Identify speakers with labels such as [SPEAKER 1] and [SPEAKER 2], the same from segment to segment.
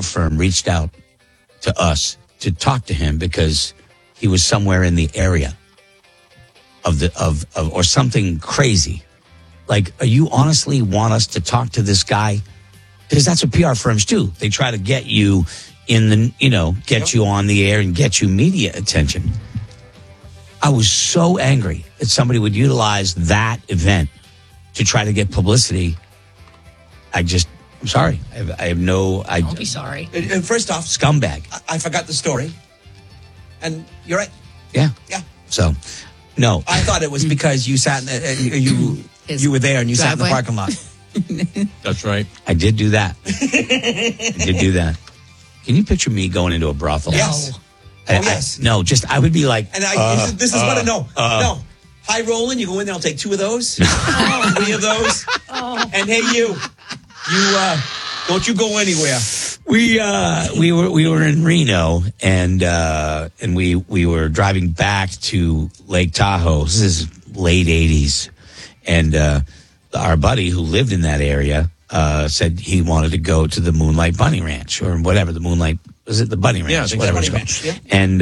[SPEAKER 1] firm reached out to us to talk to him because he was somewhere in the area of or something crazy. Like, you honestly want us to talk to this guy? Because that's what PR firms do. They try to get you in the, get you on the air and get you media attention. I was so angry that somebody would utilize that event to try to get publicity. I'm sorry. I have no...
[SPEAKER 2] Don't be sorry.
[SPEAKER 3] First off...
[SPEAKER 1] Scumbag.
[SPEAKER 3] I forgot the story. And you're right.
[SPEAKER 1] Yeah.
[SPEAKER 3] Yeah.
[SPEAKER 1] So, no.
[SPEAKER 3] I thought it was because you sat in you were there and you sat in the parking lot.
[SPEAKER 4] That's right.
[SPEAKER 1] I did do that. Can you picture me going into a brothel?
[SPEAKER 3] Yes.
[SPEAKER 1] Yes. I would be like...
[SPEAKER 3] And this is what I know. No. High rolling, you go in there, I'll take 2 of those. 3 of those. And hey, you don't you go anywhere.
[SPEAKER 1] We were in Reno and we were driving back to Lake Tahoe. This is late 80s. And our buddy who lived in that area said he wanted to go to the Moonlight Bunny Ranch or whatever the Moonlight... Was it the Bunny Ranch?
[SPEAKER 3] Yeah, I think
[SPEAKER 1] whatever
[SPEAKER 3] Bunny
[SPEAKER 1] it's called.
[SPEAKER 3] Ranch. Yeah.
[SPEAKER 1] And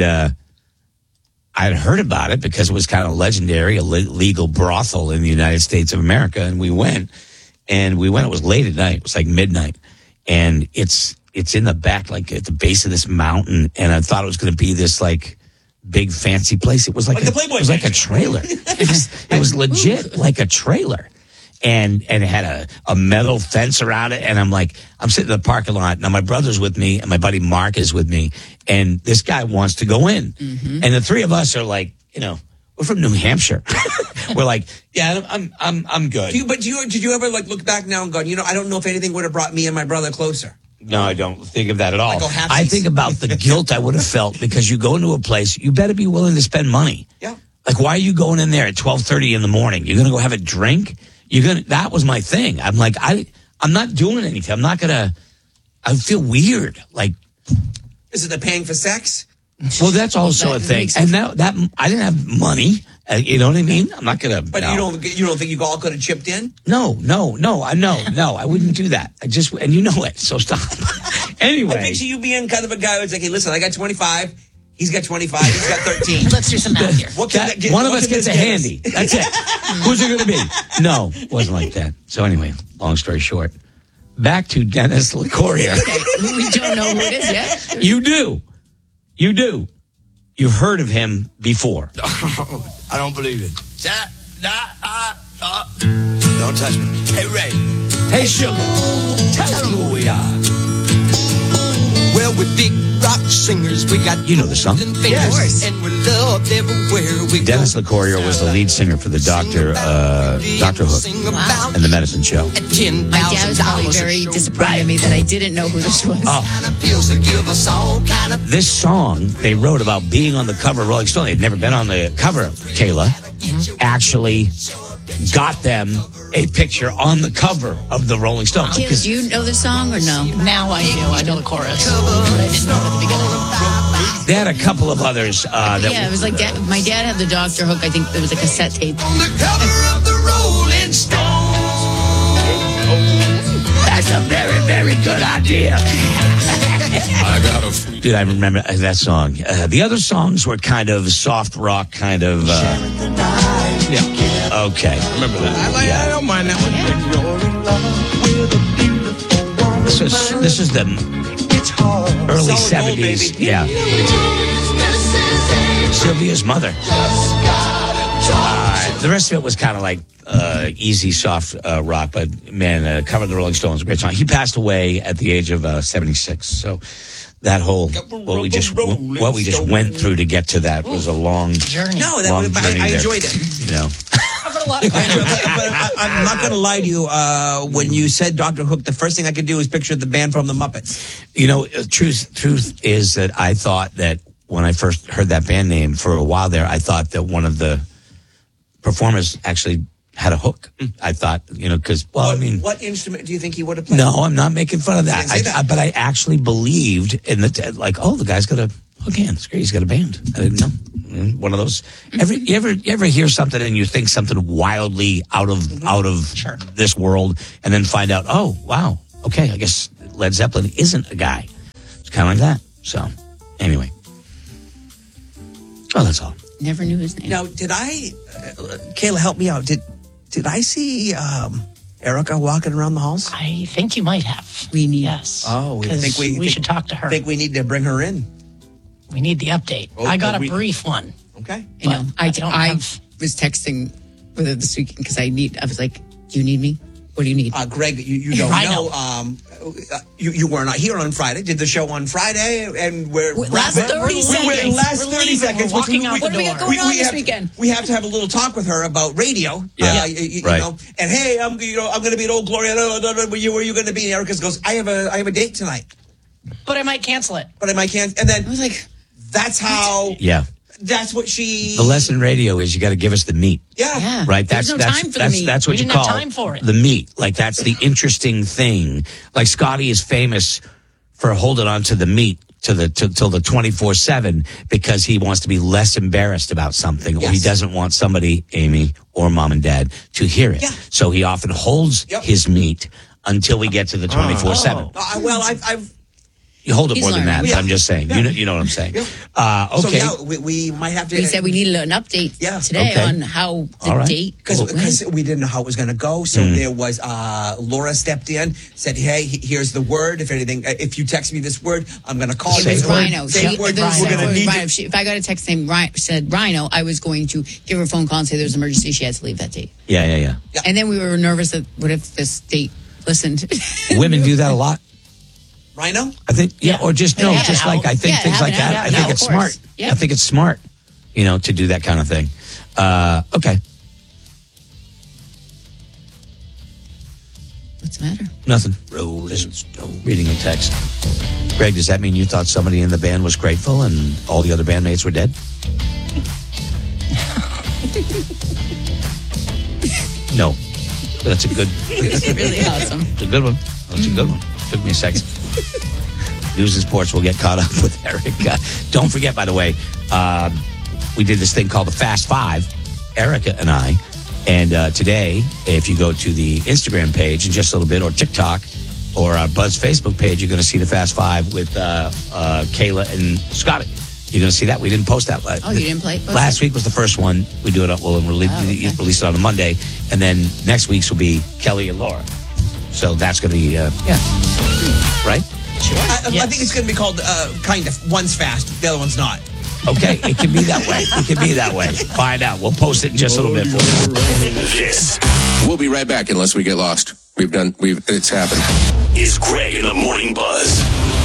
[SPEAKER 1] I had heard about it because it was kind of legendary, a legal brothel in the United States of America. And we went. It was late at night. It was like midnight. And it's in the back, like at the base of this mountain. And I thought it was going to be this like big fancy place. It was like
[SPEAKER 3] the Playboy.
[SPEAKER 1] It was like a trailer. It was legit like a trailer. And it had a metal fence around it. And I'm sitting in the parking lot. Now my brother's with me and my buddy Mark is with me. And this guy wants to go in. Mm-hmm. And the 3 of us are like, we're from New Hampshire. We're like, yeah, I'm good.
[SPEAKER 3] Did you ever look back now and go, I don't know if anything would have brought me and my brother closer?
[SPEAKER 1] No, I don't think of that at all.
[SPEAKER 3] Like
[SPEAKER 1] I think about the guilt I would have felt because you go into a place, you better be willing to spend money.
[SPEAKER 3] Yeah.
[SPEAKER 1] Like, why are you going in there at 12:30 in the morning? You're going to go have a drink? That was my thing. I'm like, I'm not doing anything. I feel weird. Like,
[SPEAKER 3] is it the paying for sex?
[SPEAKER 1] Well, that's also a thing. And that I didn't have money. You know what I mean? I'm not gonna.
[SPEAKER 3] But you don't think you all could have chipped in?
[SPEAKER 1] No. I wouldn't do that. And you know it. So stop. Anyway,
[SPEAKER 3] I picture you being kind of a guy who's like, hey, listen, I got 25. He's got 25. He's got 13.
[SPEAKER 2] Let's do some math here.
[SPEAKER 1] One of us gets a handy. That's it. Who's it going to be? No, it wasn't like that. So anyway, long story short, back to Dennis LaCourier.
[SPEAKER 2] Okay, we don't know who it is yet.
[SPEAKER 1] You do. You've heard of him before.
[SPEAKER 5] I don't believe it. Don't touch me. Hey, Ray.
[SPEAKER 1] Hey, Sugar. Tell them who we are.
[SPEAKER 5] Well, we're big rock singers. We got
[SPEAKER 1] the song.
[SPEAKER 5] Yes. And we're loved everywhere we
[SPEAKER 1] Dennis LaCourier was the lead singer for the Dr. Hook and the Medicine Show.
[SPEAKER 2] My dad was probably very disappointed in me that I didn't know who this was.
[SPEAKER 1] This song they wrote about being on the cover of Rolling Stone. They'd never been on the cover, Kayla. Actually got them a picture on the cover of the Rolling Stone.
[SPEAKER 2] Kids, do you know the song or no? Now I do. I know the chorus, but I didn't know it at the beginning.
[SPEAKER 1] They had a couple of others.
[SPEAKER 2] It was like my dad had the Dr. Hook. I think there was a cassette tape.
[SPEAKER 5] On the cover of the Rolling Stone.
[SPEAKER 1] That's a very, very good idea. Dude, I remember that song. The other songs were kind of soft rock, kind of.
[SPEAKER 4] Yeah.
[SPEAKER 1] Okay.
[SPEAKER 4] I remember that.
[SPEAKER 5] I don't mind that one.
[SPEAKER 1] This is the early 70s. Yeah. Sylvia's mother. The rest of it was kind of like easy, soft rock, but man, Cover of the Rolling Stones, a great song. He passed away at the age of 76. So that whole what we just went through to get to that was a long journey.
[SPEAKER 3] No, I enjoyed it. But I'm not going to lie to you. When you said Dr. Hook, the first thing I could do is picture the band from the Muppets.
[SPEAKER 1] Truth is that I thought that when I first heard that band name for a while there, I thought that one of the performers actually had a hook. I thought, because,
[SPEAKER 3] what instrument do you think he would have played?
[SPEAKER 1] No, I'm not making fun of that. But I actually believed in the guy's got a hook hand. It's great. He's got a band. I didn't know. One of those. You ever hear something and you think something wildly out of this world, and then find out, oh wow, okay, I guess Led Zeppelin isn't a guy. kind of like that. So, anyway. Oh, that's all.
[SPEAKER 2] Never knew his name.
[SPEAKER 3] Now, did Kayla, help me out. Did I see Erica walking around the halls?
[SPEAKER 2] I think you might have.
[SPEAKER 3] We need.
[SPEAKER 2] Yes.
[SPEAKER 3] Oh,
[SPEAKER 2] we should talk to her.
[SPEAKER 3] I think we need to bring her in.
[SPEAKER 2] We need the update.
[SPEAKER 3] Oh,
[SPEAKER 2] I got a brief one.
[SPEAKER 3] Okay.
[SPEAKER 2] You know, I
[SPEAKER 6] was texting with her this weekend because I was like, do you need me? What do you need?
[SPEAKER 3] Greg, you don't know. You were not here on Friday. Did the show on Friday, and
[SPEAKER 2] last 30 seconds.
[SPEAKER 3] Last 30 seconds.
[SPEAKER 2] We're walking out the door.
[SPEAKER 6] What do we got going on this weekend?
[SPEAKER 3] We have to have a little talk with her about radio.
[SPEAKER 1] Yeah,
[SPEAKER 3] you
[SPEAKER 1] right.
[SPEAKER 3] know. And hey, I'm going to be at Old Gloria. Where you going to be? And Erica goes, I have a date tonight,
[SPEAKER 2] but I might cancel it.
[SPEAKER 3] And then
[SPEAKER 6] I was like,
[SPEAKER 3] that's how.
[SPEAKER 1] Yeah.
[SPEAKER 3] That's what she.
[SPEAKER 1] The lesson in radio is you got to give us the meat.
[SPEAKER 3] Yeah.
[SPEAKER 1] Right.
[SPEAKER 6] There's no time for the meat.
[SPEAKER 1] That's what
[SPEAKER 2] we
[SPEAKER 1] you
[SPEAKER 2] didn't
[SPEAKER 1] call
[SPEAKER 2] have time for it.
[SPEAKER 1] The meat. Like that's the interesting thing. Like Scotty is famous for holding on to the meat till the 24/7 because he wants to be less embarrassed about something, or he doesn't want somebody, Amy or mom and dad, to hear it.
[SPEAKER 3] Yeah.
[SPEAKER 1] So he often holds his meat until we get to the 24/7.
[SPEAKER 3] Well, I've.
[SPEAKER 1] You hold it
[SPEAKER 6] He's
[SPEAKER 1] more than that.
[SPEAKER 6] learning.
[SPEAKER 1] But I'm just saying.
[SPEAKER 3] Yeah.
[SPEAKER 1] You know what I'm saying.
[SPEAKER 3] Yeah.
[SPEAKER 1] Okay.
[SPEAKER 3] So we might have to.
[SPEAKER 6] we said we needed an update today on how the date
[SPEAKER 3] because we didn't know how it was going to go. So there was Laura stepped in, said, "Hey, here's the word. If anything, if you text me this word, I'm going to call you."
[SPEAKER 6] It was Rhino.
[SPEAKER 3] Same word. We're going to need
[SPEAKER 6] Rhino. If I got a text saying said Rhino, I was going to give her a phone call and say there's an emergency. She has to leave that date.
[SPEAKER 1] Yeah.
[SPEAKER 6] And then we were nervous that what if this date listened?
[SPEAKER 1] Women do that a lot.
[SPEAKER 3] Rhino?
[SPEAKER 1] I think, or just
[SPEAKER 2] I
[SPEAKER 1] think things like that. I think it's smart.
[SPEAKER 6] Yeah.
[SPEAKER 1] I think it's smart, to do that kind of thing. Okay.
[SPEAKER 6] What's the matter?
[SPEAKER 1] Nothing. Just reading a text. Greg, does that mean you thought somebody in the band was grateful and all the other bandmates were dead? No. That's a good.
[SPEAKER 6] It's really awesome.
[SPEAKER 1] It's a good one. That's a good one. Took me a second. News and sports will get caught up with Erica. Don't forget, by the way, we did this thing called the Fast Five, Erica and I. And today, if you go to the Instagram page in just a little bit, or TikTok, or our Buzz Facebook page, you're going to see the Fast Five with Kayla and Scotty. You're going to see that. We didn't post that.
[SPEAKER 6] Oh, you didn't play?
[SPEAKER 1] Last week was the first one. We do it. We'll release it on a Monday, and then next week's will be Kelly and Laura. So that's going to be right.
[SPEAKER 2] Sure.
[SPEAKER 3] I think it's going to be called kind of. One's fast, the other one's not.
[SPEAKER 1] Okay, it can be that way. It can be that way. Find out. We'll post it in just a little bit for you.
[SPEAKER 7] This. We'll be right back unless we get lost. It's happened.
[SPEAKER 8] Is Greg in the Morning Buzz.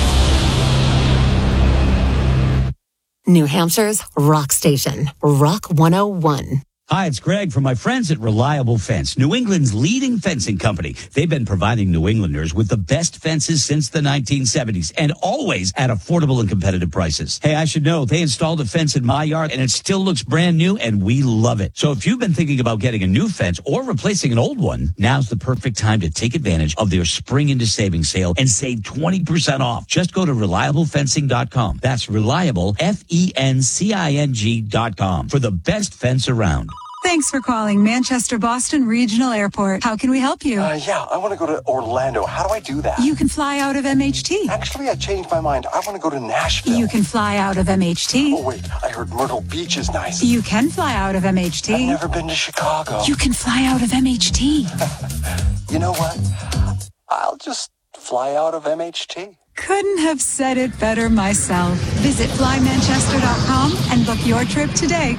[SPEAKER 9] New Hampshire's rock station, Rock 101.
[SPEAKER 10] Hi, it's Greg from my friends at Reliable Fence, New England's leading fencing company. They've been providing New Englanders with the best fences since the 1970s and always at affordable and competitive prices. Hey, I should know, they installed a fence in my yard and it still looks brand new and we love it. So if you've been thinking about getting a new fence or replacing an old one, now's the perfect time to take advantage of their Spring into Savings sale and save 20% off. Just go to ReliableFencing.com. That's Reliable, FENCING.com for the best fence around.
[SPEAKER 11] Thanks for calling Manchester Boston Regional Airport. How can we help you?
[SPEAKER 12] Yeah, I want to go to Orlando. How do I do that?
[SPEAKER 11] You can fly out of MHT.
[SPEAKER 12] Actually, I changed my mind. I want to go to Nashville.
[SPEAKER 11] You can fly out of MHT.
[SPEAKER 12] Oh, wait. I heard Myrtle Beach is nice.
[SPEAKER 11] You can fly out of MHT.
[SPEAKER 12] I've never been to Chicago.
[SPEAKER 11] You can fly out of MHT.
[SPEAKER 12] You know what? I'll just fly out of MHT.
[SPEAKER 11] Couldn't have said it better myself. Visit flymanchester.com and book your trip today.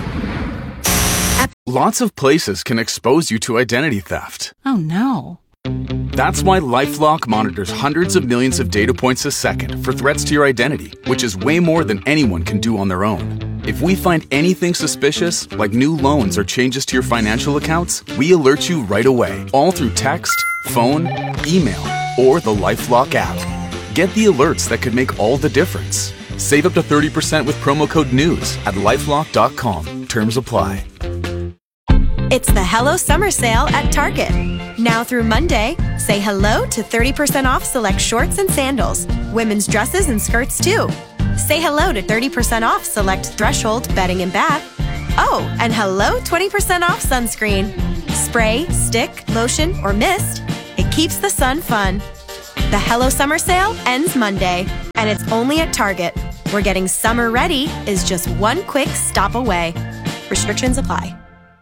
[SPEAKER 13] Lots of places can expose you to identity theft.
[SPEAKER 14] Oh, no.
[SPEAKER 13] That's why LifeLock monitors hundreds of millions of data points a second for threats to your identity, which is way more than anyone can do on their own. If we find anything suspicious, like new loans or changes to your financial accounts, we alert you right away, all through text, phone, email, or the LifeLock app. Get the alerts that could make all the difference. Save up to 30% with promo code NEWS at LifeLock.com. Terms apply.
[SPEAKER 15] It's the Hello Summer Sale at Target. Now through Monday, say hello to 30% off select shorts and sandals, women's dresses and skirts too. Say hello to 30% off select Threshold bedding and bath. Oh, and hello 20% off sunscreen. Spray, stick, lotion, or mist. It keeps the sun fun. The Hello Summer Sale ends Monday. And it's only at Target, where getting summer ready is just one quick stop away. Restrictions apply.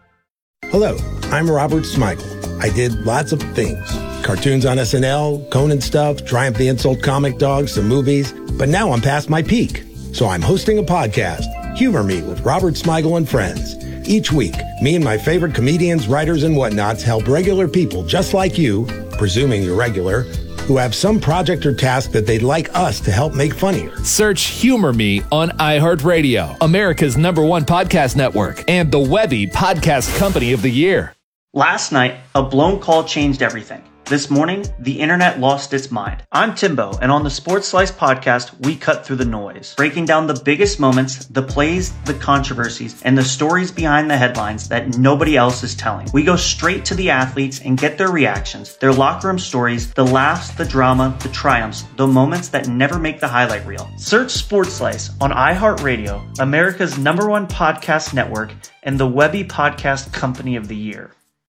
[SPEAKER 14] Hello, I'm Robert Smigel. I did lots of things. Cartoons on SNL, Conan stuff, Triumph the Insult Comic Dog, some movies. But now I'm past my peak. So I'm hosting a podcast, Humor Me with Robert Smigel and Friends. Each week, me and my favorite comedians, writers, and whatnots help regular people just like you, presuming you're regular, who have some project or task that they'd like us to help make funnier.
[SPEAKER 16] Search Humor Me on iHeartRadio, America's #1 podcast network, and the Webby Podcast Company of the Year.
[SPEAKER 17] Last night, a blown call changed everything. This morning, the internet lost its mind. I'm Timbo, and on the Sports Slice podcast, we cut through the noise, breaking down the biggest moments, the plays, the controversies, and the stories behind the headlines that nobody else is telling. We go straight to the athletes and get their reactions, their locker room stories, the laughs, the drama, the triumphs, the moments that never make the highlight reel. Search Sports Slice on iHeartRadio, America's #1 podcast network, and the Webby Podcast Company of the Year.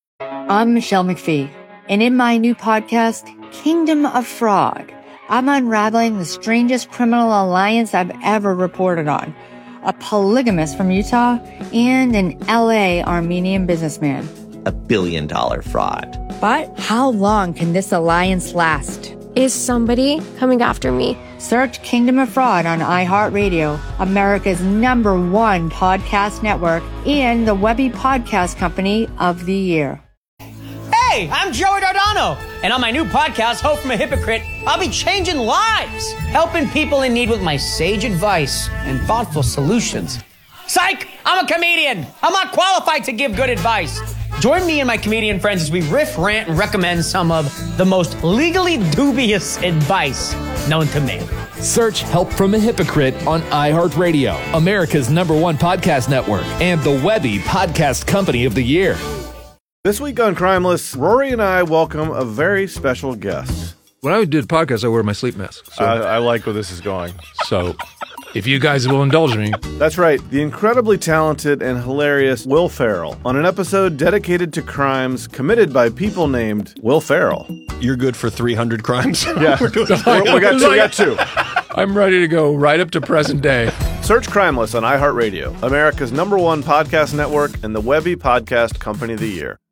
[SPEAKER 18] I'm Michelle McPhee. And in my new podcast, Kingdom of Fraud, I'm unraveling the strangest criminal alliance I've ever reported on. A polygamist from Utah and an LA Armenian businessman.
[SPEAKER 19] $1 billion fraud.
[SPEAKER 18] But how long can this alliance last?
[SPEAKER 20] Is somebody coming after me?
[SPEAKER 18] Search Kingdom of Fraud on iHeartRadio, America's #1 podcast network, and the Webby Podcast Company of the Year.
[SPEAKER 21] Hey, I'm Joey Dardano, and on my new podcast, Hope from a Hypocrite, I'll be changing lives, helping people in need with my sage advice and thoughtful solutions. Psych! I'm a comedian. I'm not qualified to give good advice. Join me and my comedian friends as we riff, rant, and recommend some of the most legally dubious advice known to man.
[SPEAKER 16] Search Help from a Hypocrite on iHeartRadio, America's #1 podcast network, and the Webby Podcast Company of the Year.
[SPEAKER 22] This week on Crimeless, Rory and I welcome a very special guest.
[SPEAKER 23] When I do the podcast, I wear my sleep mask. So.
[SPEAKER 22] I like where this is going.
[SPEAKER 23] So, if you guys will indulge me.
[SPEAKER 22] That's right, the incredibly talented and hilarious Will Ferrell on an episode dedicated to crimes committed by people named Will Ferrell.
[SPEAKER 24] You're good for 300 crimes?
[SPEAKER 22] Yeah, we got two.
[SPEAKER 23] I'm ready to go right up to present day.
[SPEAKER 22] Search Crimeless on iHeartRadio, America's #1 podcast network, and the Webby Podcast Company of the Year.